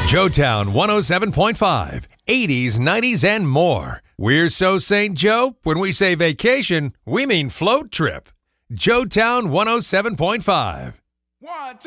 Joetown 107.5, 80s, 90s, and more. We're so St. Joe, when we say vacation, we mean float trip. Joetown 107.5. 1, 2.